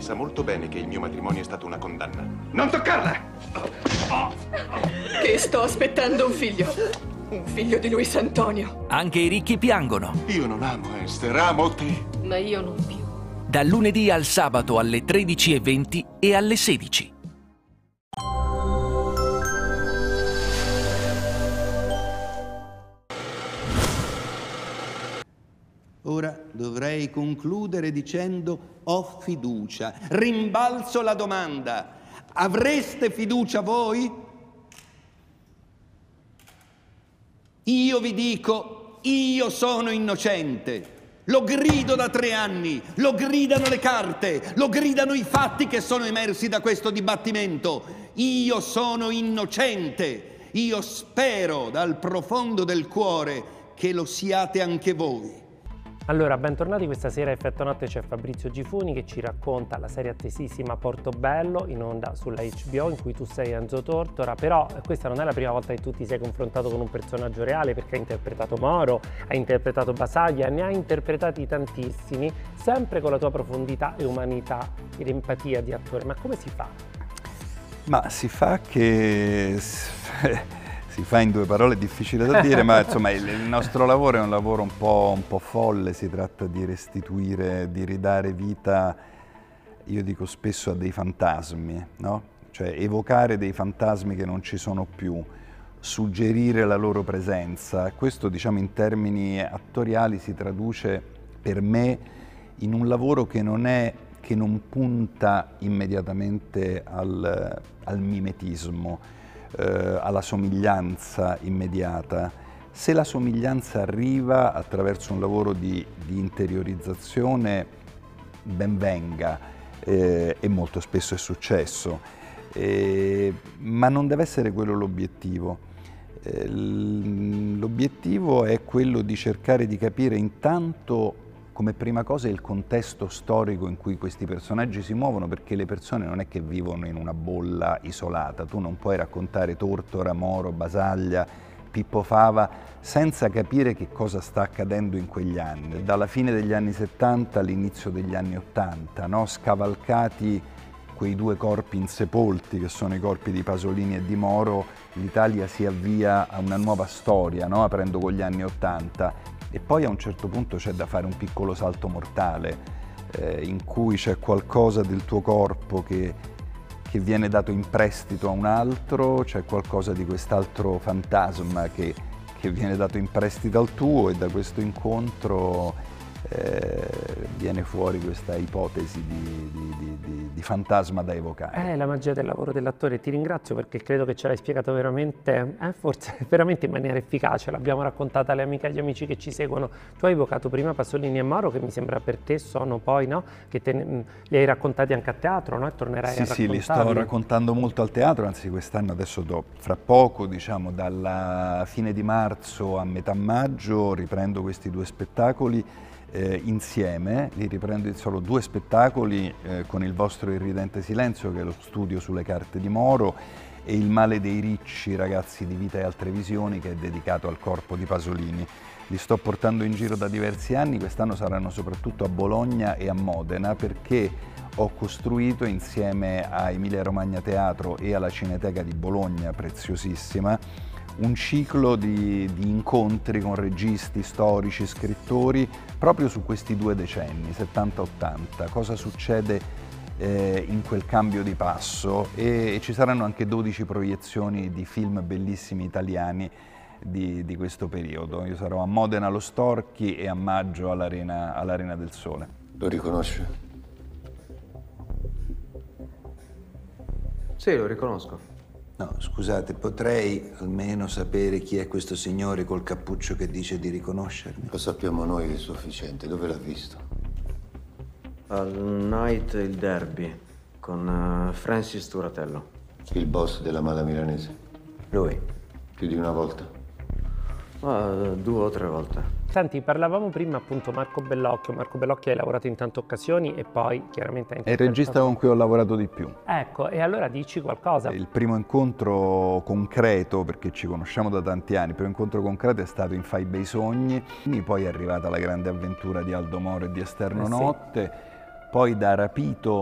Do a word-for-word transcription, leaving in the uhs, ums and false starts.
sa molto bene che il mio matrimonio è stato una condanna. Non toccarla! Che sto aspettando un figlio. Un figlio di Luis Antonio. Anche i ricchi piangono. Io non amo Esther, amo te. Ma io non più. Dal lunedì al sabato alle tredici e venti e alle sedici. Ora dovrei concludere dicendo ho fiducia. Rimbalzo la domanda. Avreste fiducia voi? Io vi dico, io sono innocente. Lo grido da tre anni, lo gridano le carte, lo gridano i fatti che sono emersi da questo dibattimento. Io sono innocente. Io spero dal profondo del cuore che lo siate anche voi. Allora, bentornati, questa sera a Effetto Notte c'è Fabrizio Gifuni che ci racconta la serie attesissima Portobello, in onda sulla H B O, in cui tu sei Enzo Tortora. Però questa non è la prima volta che tu ti sei confrontato con un personaggio reale, perché hai interpretato Moro, hai interpretato Basaglia, ne hai interpretati tantissimi, sempre con la tua profondità e umanità ed empatia di attore. Ma come si fa? Ma si fa che... Si fa in due parole, è difficile da dire, ma insomma il, il nostro lavoro è un lavoro un po', un po' folle, si tratta di restituire, di ridare vita, io dico spesso, a dei fantasmi, no? Cioè evocare dei fantasmi che non ci sono più, suggerire la loro presenza. Questo, diciamo, in termini attoriali si traduce per me in un lavoro che non è, che non punta immediatamente al, al mimetismo, Eh, alla somiglianza immediata. Se la somiglianza arriva attraverso un lavoro di, di interiorizzazione, ben venga, eh, e molto spesso è successo, eh, ma non deve essere quello l'obiettivo. Eh, l'obiettivo è quello di cercare di capire intanto, come prima cosa, il contesto storico in cui questi personaggi si muovono, perché le persone non è che vivono in una bolla isolata. Tu non puoi raccontare Tortora, Moro, Basaglia, Pippo Fava senza capire che cosa sta accadendo in quegli anni. Dalla fine degli anni settanta all'inizio degli anni ottanta, no? Scavalcati quei due corpi insepolti che sono i corpi di Pasolini e di Moro, l'Italia si avvia a una nuova storia, no? Aprendo con gli anni ottanta. E poi a un certo punto c'è da fare un piccolo salto mortale, eh, in cui c'è qualcosa del tuo corpo che, che viene dato in prestito a un altro, c'è qualcosa di quest'altro fantasma che, che viene dato in prestito al tuo, e da questo incontro eh, viene fuori questa ipotesi di, di, di, di, di fantasma da evocare. È la magia del lavoro dell'attore. Ti ringrazio perché credo che ce l'hai spiegato veramente, eh, forse veramente in maniera efficace. L'abbiamo raccontata alle amiche e agli amici che ci seguono. Tu hai evocato prima Pasolini e Moro, che mi sembra per te sono poi, no? Che te, mh, li hai raccontati anche a teatro, no? E tornerai sì, a raccontarli. Sì, li sto raccontando molto al teatro, anzi quest'anno, adesso do, fra poco, diciamo dalla fine di marzo a metà maggio, riprendo questi due spettacoli Eh, insieme, li riprendo in solo due spettacoli, eh, con Il vostro irridente silenzio, che è lo studio sulle carte di Moro, e Il male dei ricci, ragazzi di vita e altre visioni, che è dedicato al corpo di Pasolini. Li sto portando in giro da diversi anni, quest'anno saranno soprattutto a Bologna e a Modena, perché ho costruito insieme a Emilia Romagna Teatro e alla Cineteca di Bologna, preziosissima, un ciclo di, di incontri con registi, storici, scrittori, proprio su questi due decenni, settanta ottanta, cosa succede eh, in quel cambio di passo, e, e ci saranno anche dodici proiezioni di film bellissimi italiani di, di questo periodo. Io sarò a Modena allo Storchi e a maggio all'Arena, all'Arena del Sole. Lo riconosce? Sì, lo riconosco. No, scusate, potrei almeno sapere chi è questo signore col cappuccio che dice di riconoscermi? Lo sappiamo noi è sufficiente. Dove l'ha visto? Al Night il Derby con uh, Francis Turatello. Il boss della mala milanese? Lui. Più di una volta? Uh, due o tre volte. Senti, parlavamo prima appunto Marco Bellocchio. Marco Bellocchio hai lavorato in tante occasioni e poi chiaramente hai È il regista con cui ho lavorato di più. Ecco, e allora dici qualcosa. Il primo incontro concreto, perché ci conosciamo da tanti anni, il primo incontro concreto è stato in Fai bei sogni, poi è arrivata la grande avventura di Aldo Moro e di Esterno Eh sì. Notte, poi da Rapito